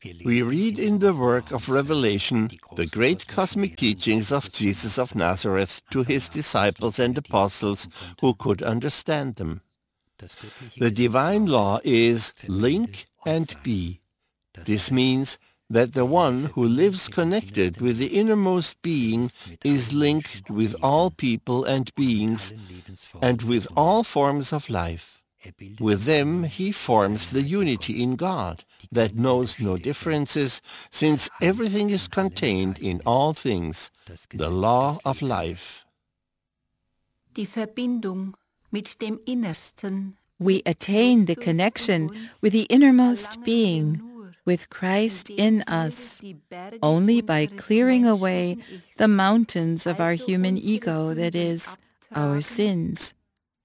We read in the work of Revelation the great cosmic teachings of Jesus of Nazareth to his disciples and apostles who could understand them. The divine law is link and be. This means that the one who lives connected with the innermost being is linked with all people and beings and with all forms of life. With them he forms the unity in God that knows no differences, since everything is contained in all things, the law of life. Die Verbindung mit dem Innersten. We attain the connection with the innermost being, with Christ in us, only by clearing away the mountains of our human ego, that is, our sins,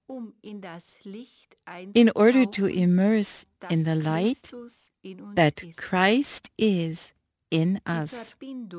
in order to immerse in the light that Christ is in us.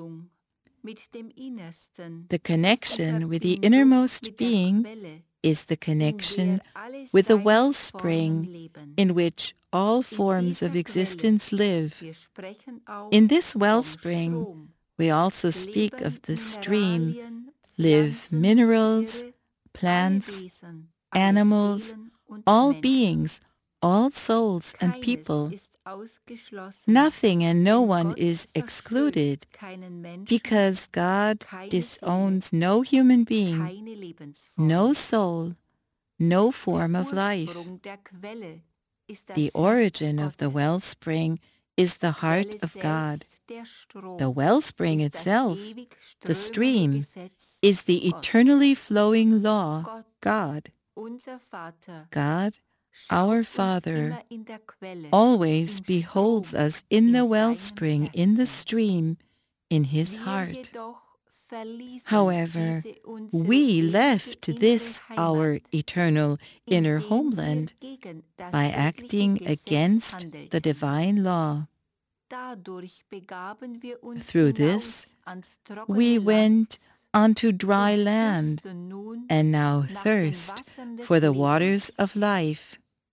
The connection with the innermost being is the connection with the wellspring in which all forms of existence live. In this wellspring, we also speak of the stream, live minerals, plants, animals, all beings, all souls and people. Nothing and no one is excluded, because God disowns no human being, no soul, no form of life. The origin of the wellspring is the heart of God. The wellspring itself, the stream, is the eternally flowing law, God. God, our Father, always beholds us in the wellspring, in the stream, in his heart. However, we left this our eternal inner homeland by acting against the divine law. Through this, we went onto dry land and now thirst for the waters of life.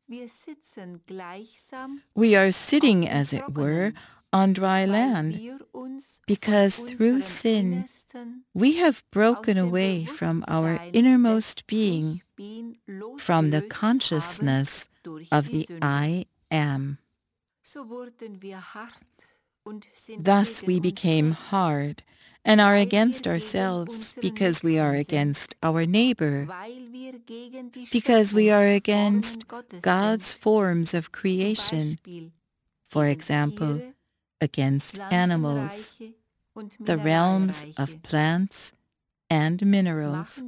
We are sitting, as it were, on dry land, because through sin we have broken away from our innermost being, from the consciousness of the I Am. Thus we became hard and are against ourselves, because we are against our neighbor, because we are against God's forms of creation, for example, against animals, the realms of plants and minerals.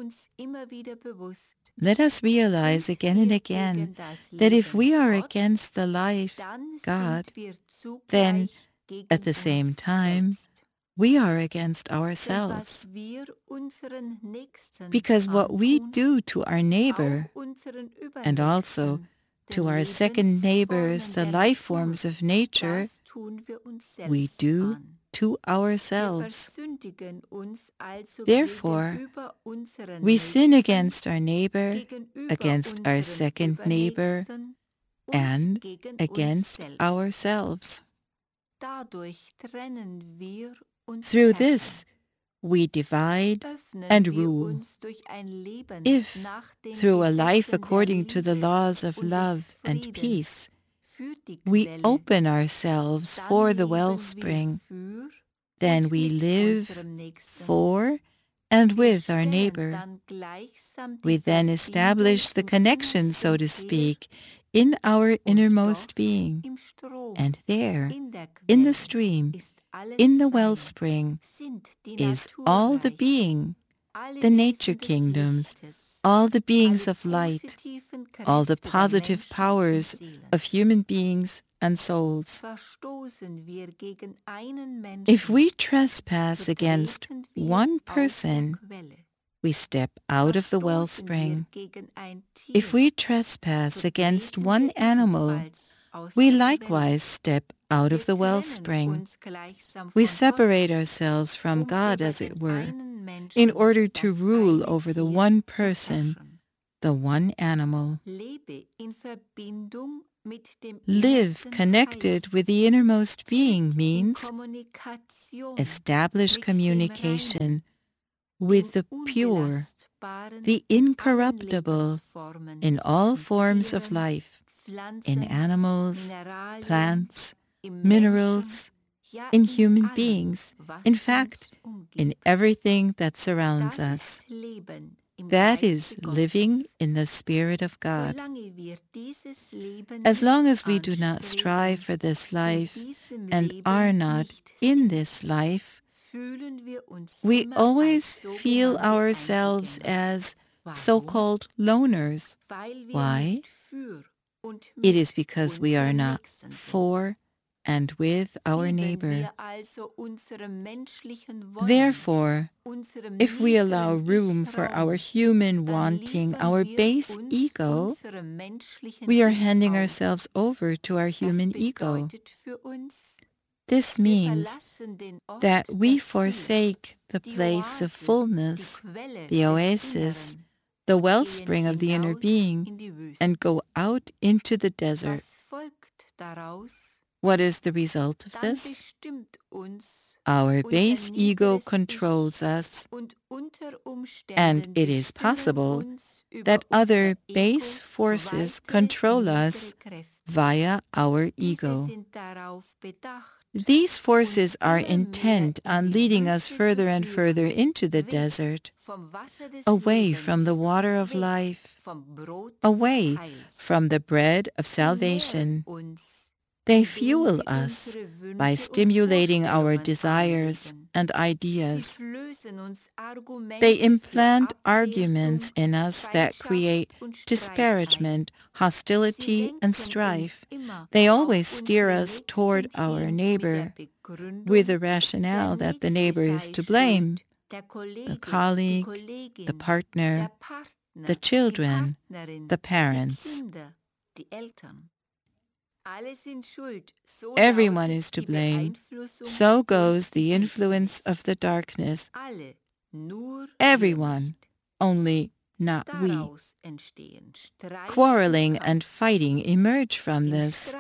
Let us realize again and again that if we are against the life, God, then at the same time, we are against ourselves, because what we do to our neighbor, and also to our second neighbors, the life forms of nature, we do to ourselves. Therefore, we sin against our neighbor, against our second neighbor, and against ourselves. Through this, we divide and rule. If, through a life according to the laws of love and peace, we open ourselves for the wellspring, then we live for and with our neighbor. We then establish the connection, so to speak, in our innermost being, and there, in the stream, in the wellspring, is all the being, the nature kingdoms, all the beings of light, all the positive powers of human beings and souls. If we trespass against one person, we step out of the wellspring. If we trespass against one animal, we likewise step out of the wellspring. We separate ourselves from God, as it were, in order to rule over the one person, the one animal. Live connected with the innermost being means establish communication with the pure, the incorruptible, in all forms of life, in animals, plants, minerals, in human beings, in fact, in everything that surrounds us. That is living in the Spirit of God. As long as we do not strive for this life and are not in this life, we always feel ourselves as so-called loners. Why? It is because we are not for and with our neighbor. Therefore, if we allow room for our human wanting, our base ego, we are handing ourselves over to our human ego. This means that we forsake the place of fullness, the oasis, the wellspring of the inner being, and go out into the desert. What is the result of this? Our base ego controls us, and it is possible that other base forces control us via our ego. These forces are intent on leading us further and further into the desert, away from the water of life, away from the bread of salvation. They fuel us by stimulating our desires and ideas. They implant arguments in us that create disparagement, hostility, and strife. They always steer us toward our neighbor with the rationale that the neighbor is to blame, the colleague, the partner, the children, the parents. Everyone is to blame. So goes the influence of the darkness. Everyone, only not we. Quarreling and fighting emerge from this.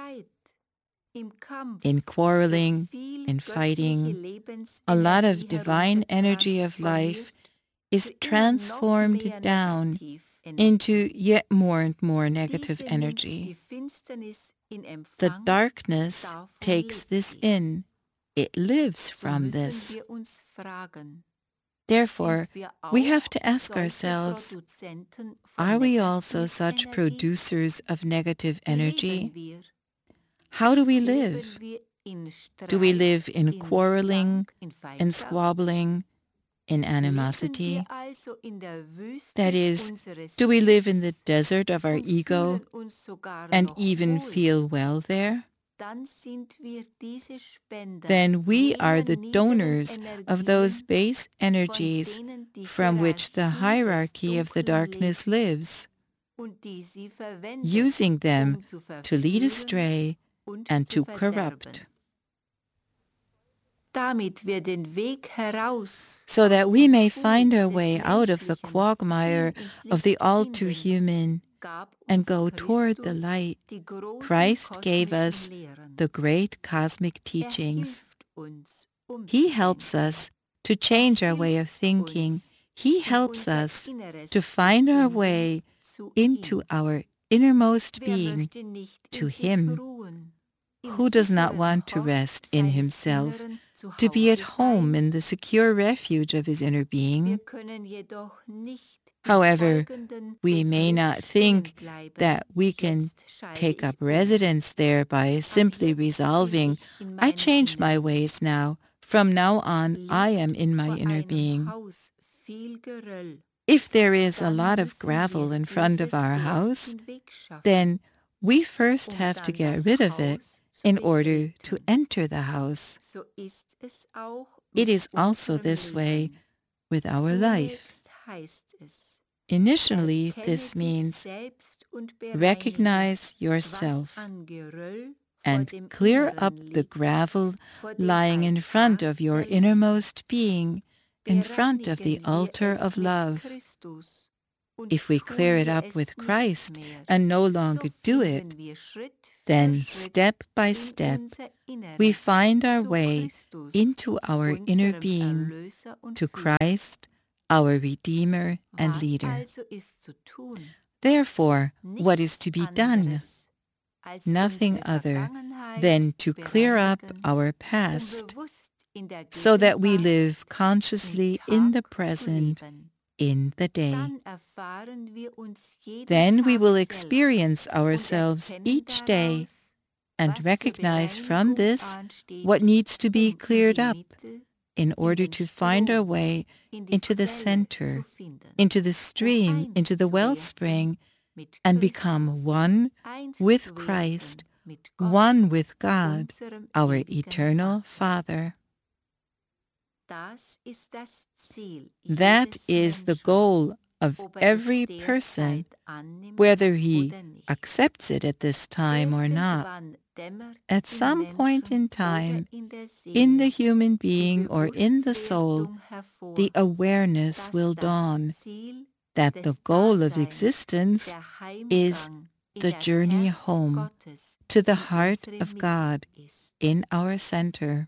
In quarreling, in fighting, a lot of divine energy of life is transformed down into yet more and more negative energy. The darkness takes this in. It lives from this. Therefore, we have to ask ourselves, are we also such producers of negative energy? How do we live? Do we live in quarreling, in squabbling, in animosity? That is, do we live in the desert of our ego and even feel well there? Then we are the donors of those base energies from which the hierarchy of the darkness lives, using them to lead astray and to corrupt, so that we may find our way out of the quagmire of the all-too-human and go toward the light. Christ gave us the great cosmic teachings. He helps us to change our way of thinking. He helps us to find our way into our innermost being, to Him. Who does not want to rest in himself, to be at home in the secure refuge of his inner being? However, we may not think that we can take up residence there by simply resolving, I changed my ways now. From now on, I am in my inner being. If there is a lot of gravel in front of our house, then we first have to get rid of it in order to enter the house. It is also this way with our life. Initially, this means recognize yourself and clear up the gravel lying in front of your innermost being, in front of the altar of love. If we clear it up with Christ and no longer do it, then step by step we find our way into our inner being, to Christ, our Redeemer and Leader. Therefore, what is to be done? Nothing other than to clear up our past so that we live consciously in the present, in the day. Then we will experience ourselves each day and recognize from this what needs to be cleared up in order to find our way into the center, into the stream, into the wellspring, and become one with Christ, one with God, our eternal Father. That is the goal of every person, whether he accepts it at this time or not. At some point in time, in the human being or in the soul, the awareness will dawn that the goal of existence is the journey home to the heart of God in our center.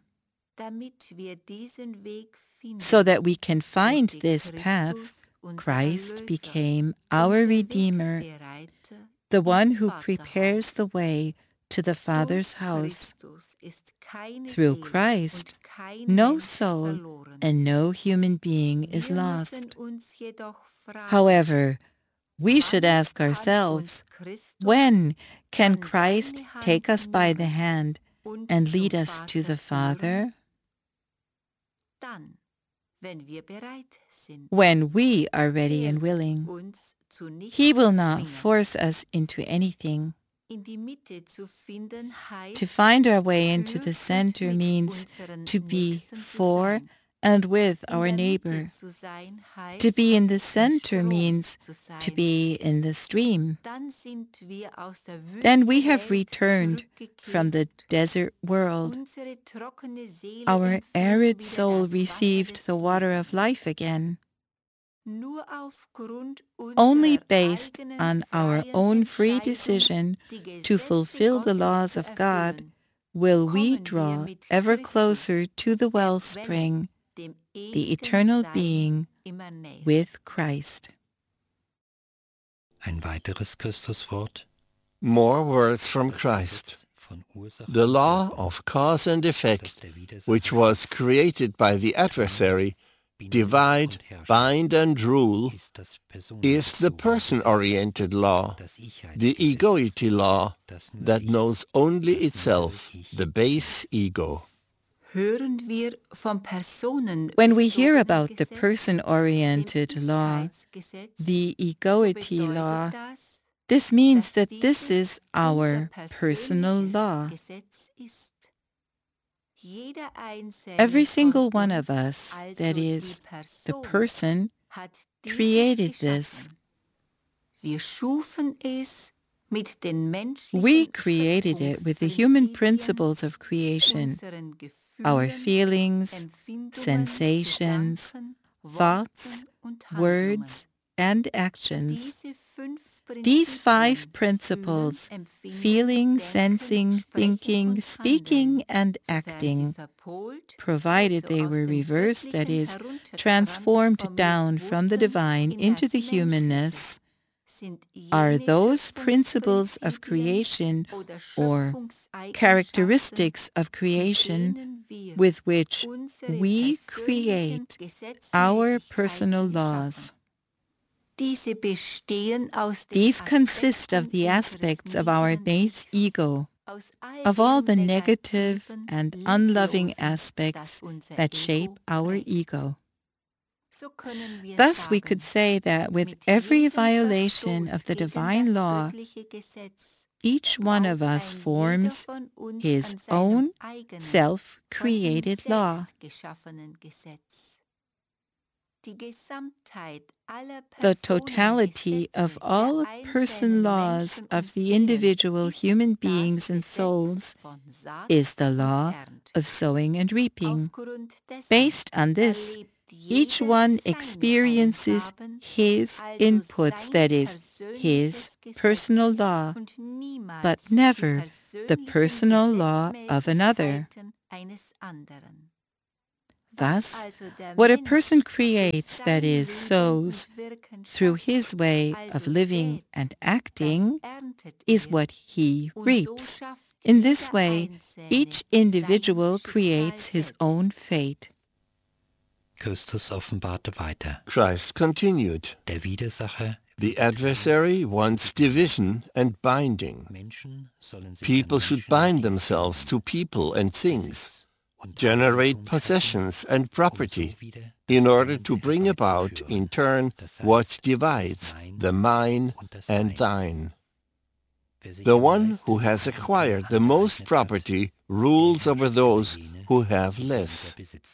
So that we can find this path, Christ became our Redeemer, the one who prepares the way to the Father's house. Through Christ, no soul and no human being is lost. However, we should ask ourselves, when can Christ take us by the hand and lead us to the Father? When we are ready and willing. He will not force us into anything. To find our way into the center means to be for and with our neighbor. To be in the center means to be in the stream. Then we have returned from the desert world. Our arid soul received the water of life again. Only based on our own free decision to fulfill the laws of God will we draw ever closer to the wellspring, the eternal being, with Christ. Ein weiteres Christuswort. More words from Christ. The law of cause and effect, which was created by the adversary, divide, bind and rule, is the person-oriented law, the egoity law that knows only itself, the base ego. When we hear about the person-oriented law, the egoity law, this means that this is our personal law. Every single one of us, that is, the person, created this. We created it with the human principles of creation, our feelings, sensations, thoughts, words, and actions. These 5 principles, feeling, sensing, thinking, speaking, and acting, provided they were reversed, that is, transformed down from the divine into the humanness, are those principles of creation or characteristics of creation with which we create our personal laws. These consist of the aspects of our base ego, of all the negative and unloving aspects that shape our ego. Thus we could say that with every violation of the divine law, each one of us forms his own self-created law. The totality of all person laws of the individual human beings and souls is the law of sowing and reaping. Based on this, Each one experiences his inputs, that is, his personal law, but never the personal law of another. Thus, what a person creates, that is, sows, through his way of living and acting, is what he reaps. In this way, each individual creates his own fate. Christus offenbarte weiter. Christ continued, Der Widersacher, the adversary wants division and binding. Menschen sollen sich People an should Menschen bind themselves to people and things, generate possessions and property, in order to bring about, in turn, what divides, the mine and thine. The one who has acquired the most property rules over those who have less.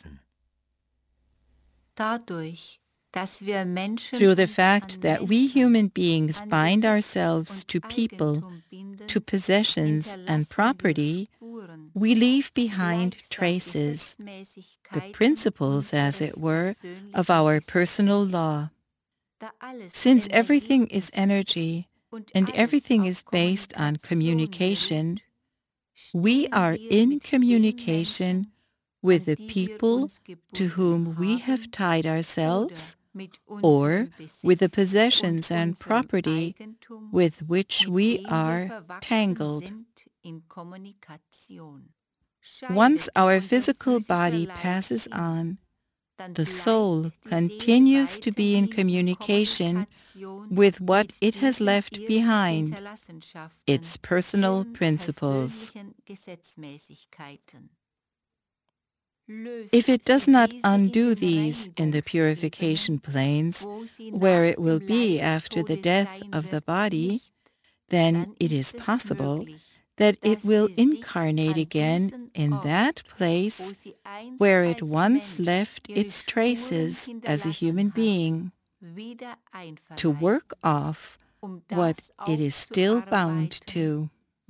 Through the fact that we human beings bind ourselves to people, to possessions and property, we leave behind traces, the principles, as it were, of our personal law. Since everything is energy, and everything is based on communication, we are in communication with the people to whom we have tied ourselves, or with the possessions and property with which we are tangled. Once our physical body passes on, the soul continues to be in communication with what it has left behind, its personal principles. If it does not undo these in the purification planes, where it will be after the death of the body, then it is possible that it will incarnate again in that place where it once left its traces as a human being, to work off what it is still bound to.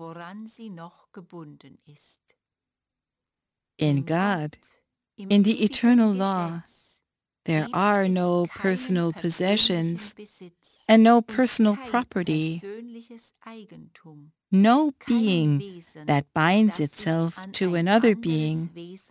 In God, in the eternal law, there are no personal possessions and no personal property, no being that binds itself to another being.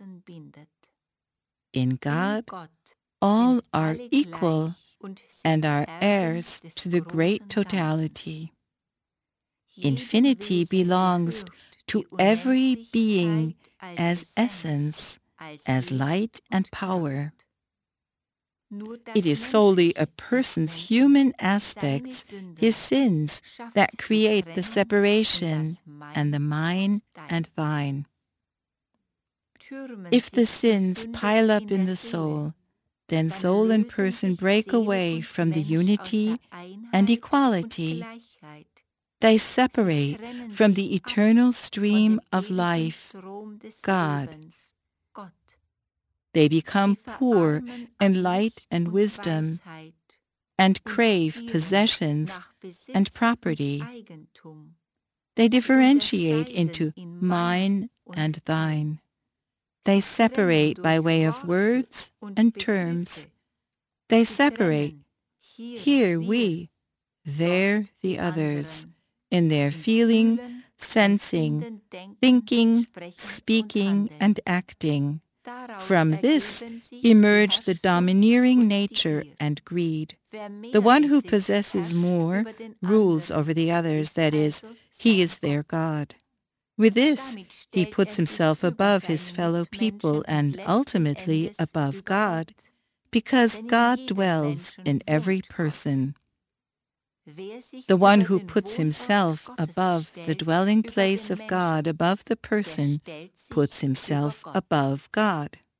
In God, all are equal and are heirs to the great totality. Infinity belongs to every being as essence, as light and power. It is solely a person's human aspects, his sins, that create the separation and the mine and thine. If the sins pile up in the soul, then soul and person break away from the unity and equality. They separate from the eternal stream of life, God. They become poor in light and wisdom, and crave possessions and property. They differentiate into mine and thine. They separate by way of words and terms. They separate, here we, there the others, in their feeling, sensing, thinking, speaking, and acting. From this emerge the domineering nature and greed. The one who possesses more rules over the others, that is, he is their God. With this, he puts himself above his fellow people and ultimately above God, because God dwells in every person. The one who puts himself above the dwelling place of God, above the person, puts himself above God.